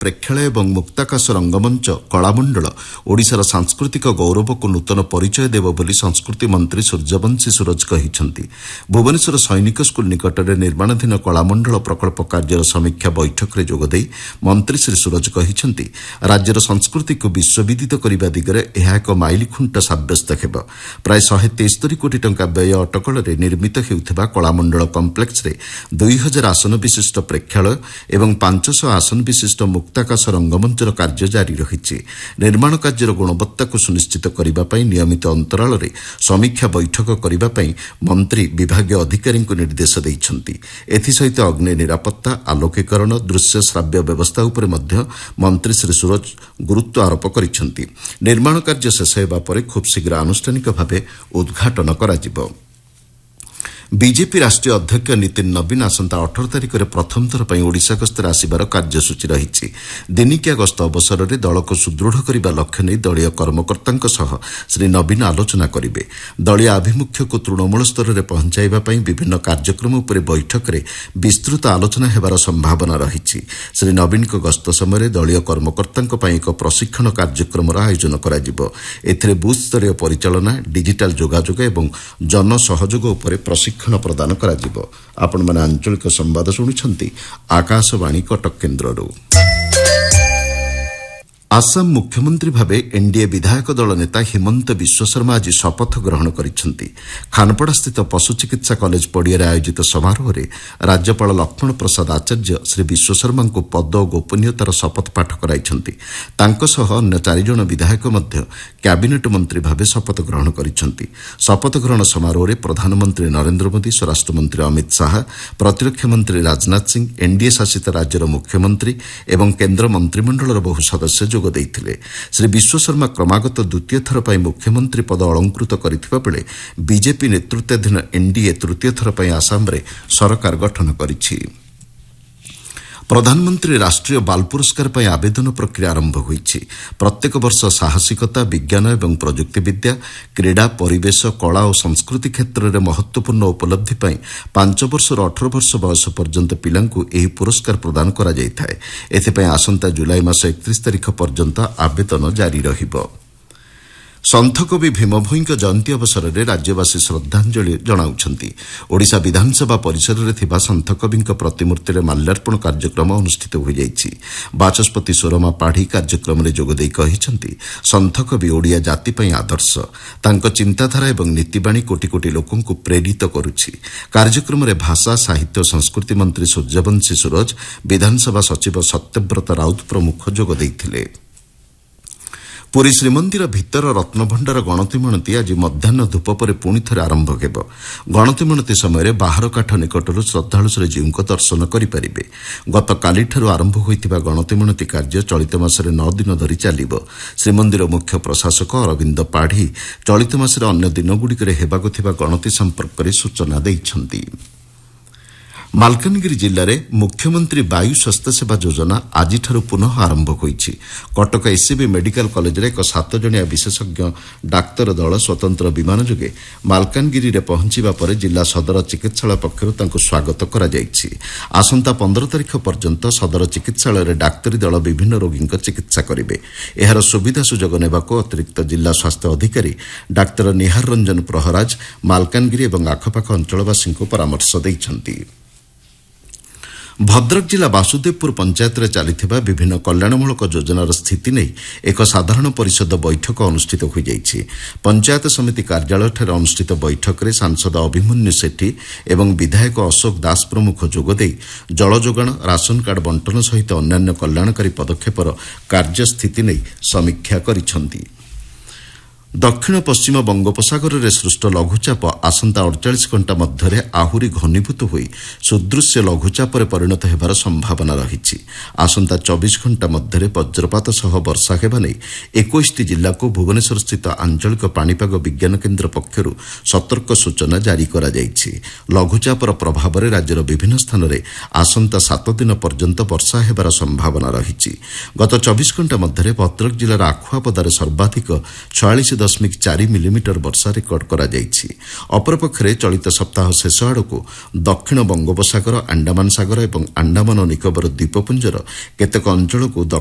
ପ୍ରେକ୍ଷାଳୟ ଏବଂ ମୁକ୍ତାକାଶ ରଙ୍ଗମଞ୍ଚ କଳାମଣ୍ଡଳ ଓଡ଼ିଶାର ସାଂସ୍କୃତିକ ଗୌରବକୁ ନୂତନ ପରିଚୟ ଦେବ ବୋଲି ସଂସ୍କୃତି ମନ୍ତ୍ରୀ ସୂର୍ଯ୍ୟବଂଶୀ ସୁରଜ କହିଛନ୍ତି। ଭୁବନେଶ୍ୱର ସୈନିକ ସ୍କୁଲ ନିକଟରେ ନିର୍ମାଣାଧୀନ କଳାମଣ୍ଡଳ ପ୍ରକଳ୍ପ କାର୍ଯ୍ୟର ସମୀକ୍ଷା ବୈଠକରେ ଯୋଗଦେଇ ମନ୍ତ୍ରୀ ଶ୍ରୀ ସୁରଜ କହିଛନ୍ତି, ରାଜ୍ୟର ସଂସ୍କୃତିକୁ ବିଶ୍ୱବିଦିତ କରିବା ଦିଗରେ ଏହା ଏକ ମାଇଲଖୁଣ୍ଟ ସାବ୍ୟସ୍ତ ହେବ। ପ୍ରାୟ 173 କୋଟି ଟଙ୍କା ବ୍ୟୟ ଅଟକଳରେ ନିର୍ମିତ ହେଉଥିବା କଳାମଣ୍ଡଳ କମ୍ପ୍ଲେକ୍ସରେ 2000 ଆସନ ବିଶିଷ୍ଟ ପ୍ରେକ୍ଷାଳୟ ଏବଂ 500 ଆସନ ବିଶିଷ୍ଟ ମୁକ୍ତାକାଶ ରଙ୍ଗମଞ୍ଚର କାର୍ଯ୍ୟ ଜାରି ରହିଛି। ନିର୍ମାଣ କାର୍ଯ୍ୟର ଗୁଣବତ୍ତାକୁ ସୁନିଶ୍ଚିତ କରିବା ପାଇଁ ନିୟମିତ ଅନ୍ତରାଳରେ ସମୀକ୍ଷା ବୈଠକ କରିବା ପାଇଁ ମନ୍ତ୍ରୀ ବିଭାଗୀୟ ଅଧିକାରୀଙ୍କୁ ନିର୍ଦ୍ଦେଶ ଦେଇଛନ୍ତି। ଏଥିସହିତ ଅଗ୍ନି ନିରାପତ୍ତା, ଆଲୋକୀକରଣ, ଦୃଶ୍ୟ ଶ୍ରାବ୍ୟ ବ୍ୟବସ୍ଥା ଉପରେ ମଧ୍ୟ ମନ୍ତ୍ରୀ ଶ୍ରୀ ସୁରଜ ଗୁରୁତ୍ୱ ଆରୋପ କରିଛନ୍ତି। ନିର୍ମାଣ କାର୍ଯ୍ୟ ଶେଷ ହେବା ପରେ ଖୁବ୍ ଶୀଘ୍ର ଆନୁଷ୍ଠାନିକ ଭାବେ ଉଦ୍ଘାଟନ କରାଯିବ। ବିଜେପି ରାଷ୍ଟ୍ରୀୟ ଅଧ୍ୟକ୍ଷ ନୀତିନ ନବୀନ ଆସନ୍ତା 18 ତାରିଖରେ ପ୍ରଥମ ଥର ପାଇଁ ଓଡ଼ିଶା ଗସ୍ତରେ ଆସିବାର କାର୍ଯ୍ୟସୂଚୀ ରହିଛି। ଦିନିକିଆ ଗସ୍ତ ଅବସରରେ ଦଳକୁ ସୁଦୃଢ଼ କରିବା ଲକ୍ଷ୍ୟ ନେଇ ଦଳୀୟ କର୍ମକର୍ତ୍ତାଙ୍କ ସହ ଶ୍ରୀ ନବୀନ ଆଲୋଚନା କରିବେ। ଦଳୀୟ ଆଭିମୁଖ୍ୟକୁ ତୃଣମୂଳ ସ୍ତରରେ ପହଞ୍ଚାଇବା ପାଇଁ ବିଭିନ୍ନ କାର୍ଯ୍ୟକ୍ରମ ଉପରେ ବୈଠକରେ ବିସ୍ତୃତ ଆଲୋଚନା ହେବାର ସମ୍ଭାବନା ରହିଛି। ଶ୍ରୀ ନବୀନଙ୍କ ଗସ୍ତ ସମୟରେ ଦଳୀୟ କର୍ମକର୍ତ୍ତାଙ୍କ ପାଇଁ ଏକ ପ୍ରଶିକ୍ଷଣ କାର୍ଯ୍ୟକ୍ରମର ଆୟୋଜନ କରାଯିବ। ଏଥିରେ ବୁଥ୍ସ୍ତରୀୟ ପରିଚାଳନା, ଡିଜିଟାଲ ଯୋଗାଯୋଗ ଏବଂ ଜନସହଯୋଗ ଉପରେ ପ୍ରଶିକ୍ଷଣ ପ୍ରଦାନ କରାଯିବ। ଆପଣମାନେ ଆଞ୍ଚଳିକ ସମ୍ବାଦ ଶୁଣୁଛନ୍ତି ଆକାଶବାଣୀ କଟକ କେନ୍ଦ୍ରରୁ। ଆସାମ ମୁଖ୍ୟମନ୍ତ୍ରୀ ଭାବେ ଏନ୍ଡିଏ ବିଧାୟକ ଦଳ ନେତା ହିମନ୍ତ ବିଶ୍ୱଶର୍ମା ଆଜି ଶପଥ ଗ୍ରହଣ କରିଛନ୍ତି। ଖାନପଡ଼ାସ୍ଥିତ ପଶୁ ଚିକିତ୍ସା କଲେଜ ପଡ଼ିଆରେ ଆୟୋଜିତ ସମାରୋହରେ ରାଜ୍ୟପାଳ ଲକ୍ଷ୍ମଣ ପ୍ରସାଦ ଆଚାର୍ଯ୍ୟ ଶ୍ରୀ ବିଶ୍ୱଶର୍ମାଙ୍କୁ ପଦ ଓ ଗୋପନୀୟତାର ଶପଥ ପାଠ କରାଇଛନ୍ତି। ତାଙ୍କ ସହ ଅନ୍ୟ 4 ଜଣ ବିଧାୟକ ମଧ୍ୟ କ୍ୟାବିନେଟ୍ ମନ୍ତ୍ରୀ ଭାବେ ଶପଥ ଗ୍ରହଣ କରିଛନ୍ତି। ଶପଥ ଗ୍ରହଣ ସମାରୋହରେ ପ୍ରଧାନମନ୍ତ୍ରୀ ନରେନ୍ଦ୍ର ମୋଦି, ସ୍ୱରାଷ୍ଟ୍ରମନ୍ତ୍ରୀ ଅମିତ ଶାହା, ପ୍ରତିରକ୍ଷା ମନ୍ତ୍ରୀ ରାଜନାଥ ସିଂ, ଏନ୍ଡିଏ ଶାସିତ ରାଜ୍ୟର ମୁଖ୍ୟମନ୍ତ୍ରୀ ଏବଂ କେନ୍ଦ୍ର ମନ୍ତ୍ରିମଣ୍ଡଳର ବହୁ ସଦସ୍ୟ ଯୋଗ ଦେଇଥିଲେ। ଶ୍ରୀ ବିଶ୍ୱଶର୍ମା କ୍ରମାଗତ ଦ୍ୱିତୀୟ ଥର ପାଇଁ ମୁଖ୍ୟମନ୍ତ୍ରୀ ପଦ ଅଳଙ୍କୃତ କରିଥିବା ବେଳେ ବିଜେପି ନେତୃତ୍ୱାଧୀନ ଏନ୍ଡିଏ ତୃତୀୟ ଥର ପାଇଁ ଆସାମରେ ସରକାର ଗଠନ କରିଛି। ପ୍ରଧାନମନ୍ତ୍ରୀ ରାଷ୍ଟ୍ରୀୟ ବାଲ୍ ପୁରସ୍କାର ପାଇଁ ଆବେଦନ ପ୍ରକ୍ରିୟା ଆରମ୍ଭ ହୋଇଛି। ପ୍ରତ୍ୟେକ ବର୍ଷ ସାହସିକତା, ବିଜ୍ଞାନ ଏବଂ ପ୍ରଯୁକ୍ତିବିଦ୍ୟା, କ୍ରୀଡ଼ା, ପରିବେଶ, କଳା ଓ ସଂସ୍କୃତି କ୍ଷେତ୍ରରେ ମହତ୍ୱପୂର୍ଣ୍ଣ ଉପଲବ୍ଧି ପାଇଁ 5 ବର୍ଷରୁ 18 ବର୍ଷ ବୟସ ପର୍ଯ୍ୟନ୍ତ ପିଲାଙ୍କୁ ଏହି ପୁରସ୍କାର ପ୍ରଦାନ କରାଯାଇଥାଏ। ଏଥିପାଇଁ ଆସନ୍ତା ଜୁଲାଇ ମାସ 31 ତାରିଖ ପର୍ଯ୍ୟନ୍ତ ଆବେଦନ ଜାରି ରହିବ। ସନ୍ଥକବି ଭୀମଭୋଇଙ୍କ ଜୟନ୍ତୀ ଅବସରରେ ରାଜ୍ୟବାସୀ ଶ୍ରଦ୍ଧାଞ୍ଜଳି ଜଣାଉଛନ୍ତି। ଓଡ଼ିଶା ବିଧାନସଭା ପରିସରରେ ଥିବା ସନ୍ଥକବିଙ୍କ ପ୍ରତିମୂର୍ତ୍ତିରେ ମାଲ୍ୟାର୍ପଣ କାର୍ଯ୍ୟକ୍ରମ ଅନୁଷ୍ଠିତ ହୋଇଯାଇଛି। ବାଚସ୍ପତି ସୁରମା ପାଢ଼ୀ କାର୍ଯ୍ୟକ୍ରମରେ ଯୋଗଦେଇ କହିଛନ୍ତି, ସନ୍ଥକବି ଓଡ଼ିଆ ଜାତି ପାଇଁ ଆଦର୍ଶ। ତାଙ୍କ ଚିନ୍ତାଧାରା ଏବଂ ନୀତିବାଣୀ କୋଟି କୋଟି ଲୋକଙ୍କୁ ପ୍ରେରିତ କରୁଛି। କାର୍ଯ୍ୟକ୍ରମରେ ଭାଷା, ସାହିତ୍ୟ ଓ ସଂସ୍କୃତି ମନ୍ତ୍ରୀ ସୂର୍ଯ୍ୟବଂଶୀ ସୁରଜ, ବିଧାନସଭା ସଚିବ ସତ୍ୟବ୍ରତ ରାଉତ ପ୍ରମୁଖ ଯୋଗ ଦେଇଥିଲେ। ପୁରୀ ଶ୍ରୀମନ୍ଦିର ଭିତର ରତ୍ନଭଣ୍ଡାର ଗଣତିମଣତି ଆଜି ମଧ୍ୟାହ୍ନ ଧୂପ ପରେ ପୁଣି ଥରେ ଆରମ୍ଭ ହେବ। ଗଣତିମଣତି ସମୟରେ ବାହାର କାଠ ନିକଟରୁ ଶ୍ରଦ୍ଧାଳୁ ଶ୍ରୀଜୀଉଙ୍କ ଦର୍ଶନ କରିପାରିବେ। ଗତକାଲିଠାରୁ ଆରମ୍ଭ ହୋଇଥିବା ଗଣତିମଣତି କାର୍ଯ୍ୟ ଚଳିତ ମାସରେ 9 ଦିନ ଧରି ଚାଲିବ। ଶ୍ରୀମନ୍ଦିର ମୁଖ୍ୟ ପ୍ରଶାସକ ଅରବିନ୍ଦ ପାଢ଼ୀ ଚଳିତ ମାସରେ ଅନ୍ୟ ଦିନଗୁଡ଼ିକରେ ହେବାକୁ ଥିବା ଗଣତି ସମ୍ପର୍କରେ ସୂଚନା ଦେଇଛନ୍ତି। ମାଲକାନଗିରି ଜିଲ୍ଲାରେ ମୁଖ୍ୟମନ୍ତ୍ରୀ ବାୟୁ ସ୍ୱାସ୍ଥ୍ୟସେବା ଯୋଜନା ଆଜିଠାରୁ ପୁନଃ ଆରମ୍ଭ ହୋଇଛି। କଟକ ଏସ୍ସିବି ମେଡିକାଲ କଲେଜରେ ଏକ 7 ଜଣିଆ ବିଶେଷଜ୍ଞ ଡାକ୍ତର ଦଳ ସ୍ୱତନ୍ତ୍ର ବିମାନ ଯୋଗେ ମାଲକାନଗିରିରେ ପହଞ୍ଚିବା ପରେ ଜିଲ୍ଲା ସଦର ଚିକିତ୍ସାଳୟ ପକ୍ଷରୁ ତାଙ୍କୁ ସ୍ୱାଗତ କରାଯାଇଛି। ଆସନ୍ତା 15 ତାରିଖ ପର୍ଯ୍ୟନ୍ତ ସଦର ଚିକିତ୍ସାଳୟରେ ଡାକ୍ତରୀ ଦଳ ବିଭିନ୍ନ ରୋଗୀଙ୍କ ଚିକିତ୍ସା କରିବେ। ଏହାର ସୁବିଧା ସୁଯୋଗ ନେବାକୁ ଅତିରିକ୍ତ ଜିଲ୍ଲା ସ୍ୱାସ୍ଥ୍ୟ ଅଧିକାରୀ ଡାକ୍ତର ନିହାର ରଞ୍ଜନ ପ୍ରହରାଜ ମାଲକାନଗିରି ଏବଂ ଆଖପାଖ ଅଞ୍ଚଳବାସୀଙ୍କୁ ପରାମର୍ଶ ଦେଇଛନ୍ତି। ଭଦ୍ରକ ଜିଲ୍ଲା ବାସୁଦେବପୁର ପଞ୍ଚାୟତରେ ଚାଲିଥିବା ବିଭିନ୍ନ କଲ୍ୟାଣମୂଳକ ଯୋଜନାର ସ୍ଥିତି ନେଇ ଏକ ସାଧାରଣ ପରିଷଦ ବୈଠକ ଅନୁଷ୍ଠିତ ହୋଇଯାଇଛି। ପଞ୍ଚାୟତ ସମିତି କାର୍ଯ୍ୟାଳୟଠାରେ ଅନୁଷ୍ଠିତ ବୈଠକରେ ସାଂସଦ ଅଭିମନ୍ୟୁ ସେଠୀ ଏବଂ ବିଧାୟକ ଅଶୋକ ଦାସ ପ୍ରମୁଖ ଯୋଗଦେଇ ଜଳଯୋଗାଣ, ରାସନ କାର୍ଡ ବଣ୍ଟନ ସହିତ ଅନ୍ୟାନ୍ୟ କଲ୍ୟାଣକାରୀ ପଦକ୍ଷେପର କାର୍ଯ୍ୟସ୍ଥିତି ନେଇ ସମୀକ୍ଷା କରିଛନ୍ତି। ଦକ୍ଷିଣ ପଶ୍ଚିମ ବଙ୍ଗୋପସାଗରରେ ସୃଷ୍ଟ ଲଘୁଚାପ ଆସନ୍ତା 48 ଘଣ୍ଟା ମଧ୍ୟରେ ଆହୁରି ଘନୀଭୂତ ହୋଇ ସୁଦୃଶ୍ୟ ଲଘୁଚାପରେ ପରିଣତ ହେବାର ସମ୍ଭାବନା ରହିଛି। ଆସନ୍ତା 24 ଘଣ୍ଟା ମଧ୍ୟରେ ବଜ୍ରପାତ ସହ ବର୍ଷା ହେବା ନେଇ 21ଟି ଜିଲ୍ଲାକୁ ଭୁବନେଶ୍ୱରସ୍ଥିତ ଆଞ୍ଚଳିକ ପାଣିପାଗ ବିଜ୍ଞାନ କେନ୍ଦ୍ର ପକ୍ଷରୁ ସତର୍କ ସୂଚନା ଜାରି କରାଯାଇଛି। ଲଘୁଚାପର ପ୍ରଭାବରେ ରାଜ୍ୟର ବିଭିନ୍ନ ସ୍ଥାନରେ ଆସନ୍ତା 7 ଦିନ ପର୍ଯ୍ୟନ୍ତ ବର୍ଷା ହେବାର ସମ୍ଭାବନା ରହିଛି। ଗତ 24 ଘଣ୍ଟା ମଧ୍ୟରେ ଭଦ୍ରକ ଜିଲ୍ଲାର ଆଖୁଆପଦାରେ ସର୍ବାଧିକ 46 5.4 मिलिमिटर वर्षा रेकर्ड कराଯାଇଛି। अपरपक्षे चलित सप्ताह शेष आड़क दक्षिण बंगोपसागर, अंडमान सागर और अंडमान और निकोबर द्वीपपुंजर केतेक अंचल को